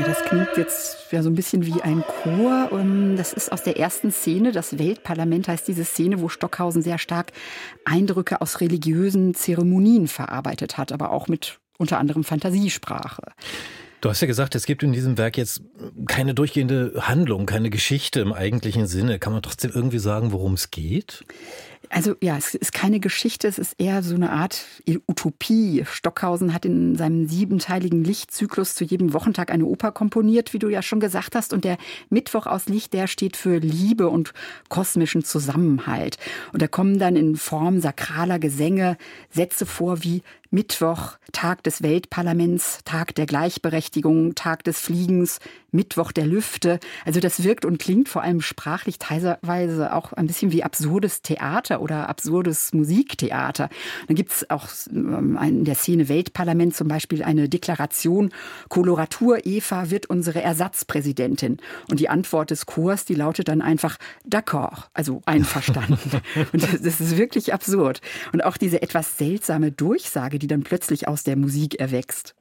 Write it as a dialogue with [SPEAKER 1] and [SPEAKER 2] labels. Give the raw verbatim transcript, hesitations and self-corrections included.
[SPEAKER 1] Ja, das klingt jetzt ja so ein bisschen wie ein Chor. Und das ist aus der ersten Szene. Das Weltparlament heißt diese Szene, wo Stockhausen sehr stark Eindrücke aus religiösen Zeremonien verarbeitet hat, aber auch mit unter anderem Fantasiesprache.
[SPEAKER 2] Du hast ja gesagt, es gibt in diesem Werk jetzt keine durchgehende Handlung, keine Geschichte im eigentlichen Sinne. Kann man trotzdem irgendwie sagen, worum es geht?
[SPEAKER 1] Also ja, es ist keine Geschichte, es ist eher so eine Art Utopie. Stockhausen hat in seinem siebenteiligen Lichtzyklus zu jedem Wochentag eine Oper komponiert, wie du ja schon gesagt hast. Und der Mittwoch aus Licht, der steht für Liebe und kosmischen Zusammenhalt. Und da kommen dann in Form sakraler Gesänge Sätze vor wie Mittwoch, Tag des Weltparlaments, Tag der Gleichberechtigung, Tag des Fliegens, Mittwoch der Lüfte. Also das wirkt und klingt vor allem sprachlich teilweise auch ein bisschen wie absurdes Theater oder absurdes Musiktheater. Dann gibt es auch in der Szene Weltparlament zum Beispiel eine Deklaration, Koloratur Eva wird unsere Ersatzpräsidentin. Und die Antwort des Chors, die lautet dann einfach d'accord, also einverstanden. Und das, das ist wirklich absurd. Und auch diese etwas seltsame Durchsage, die dann plötzlich aus der Musik erwächst.